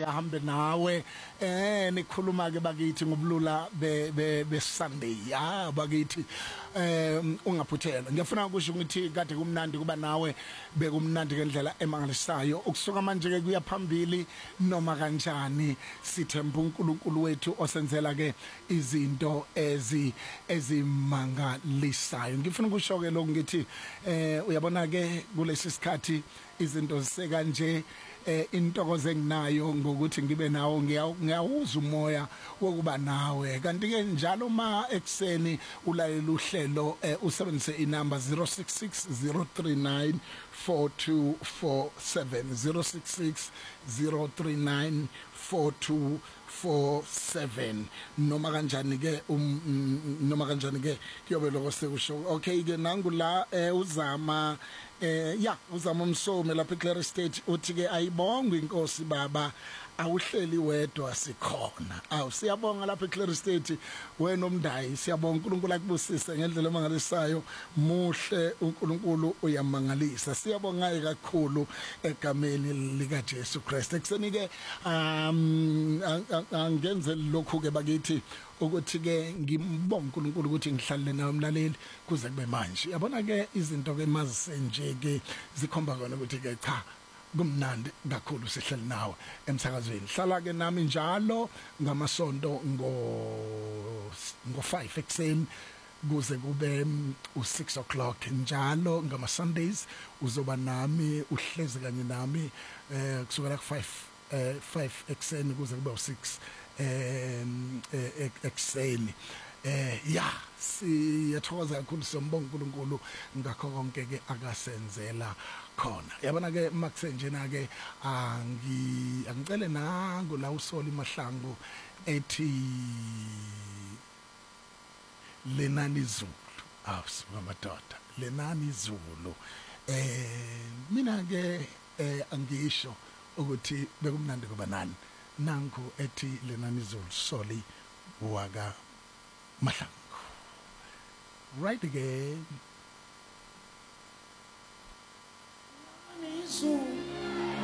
siyahambe nawe nikhuluma ke bakithi ngobulula be Sunday bakithi ungaphuthela ngiyafuna ukusho ukuthi kade kumnandi kuba nawe bekumnandi ngendlela emangalisayo ukusuka manje ke kuya phambili noma kanjani sithemba uNkulunkulu wethu osenzela ke izinto ezimangalisayo ngifuna ukusho ke lokho ngithi uyabona ke kulesi sikhathi izinto ziseka nje intokozo enginayo ngokuthi ngibe nawo ngiyawuza umoya wokuba nawe kanti ke njalo ma ekseni ulalela uhlelo usebenzise inamba 0660394247 0660394247 noma kanjani ke kuyobe lokho sekusho okay ke nangula uzama uzama umsomi lapha eClear Estate uthi ke ayibongwe inkosi baba awuhleli wedwa sikhona siyabonga lapha eClear Estate wena umndayi siyabonga uNkulunkulu akubusise ngendlela emangalisayo muhle uNkulunkulu uyamangalisa siyabonga kakhulu egameni lika Jesu Christ ekseni ke angenze lokhu ke bakithi ukuthi ke ngimbonga uNkulunkulu ukuthi ngihlalele nawe umlaleli kuze kube manje yabona ke izinto ke mazisenje ke zikhomba kona ukuthi ke cha kumnandi kakhulu sihleli nawe emsakazweni hlala ke nami njalo ngamasonto ngo5 ekseni kuze kube u6 o'clock njalo ngama Sundays uzoba nami uhlezi kanye nami kusukela ku5 ekseni kuze kube u6 ekseni siyathokoza kakhulu sombonga uNkulunkulu ngakho konke ke akasenzela khona yabona ke makusenjena ke angicele nangu la usoli Mahlangu ethi lenani Zulu singamadoda lenani Zulu mina ke angisho ukuthi bekumnandi kuba nani nanku ethi lenani Zulu soli waka Mahlangu right again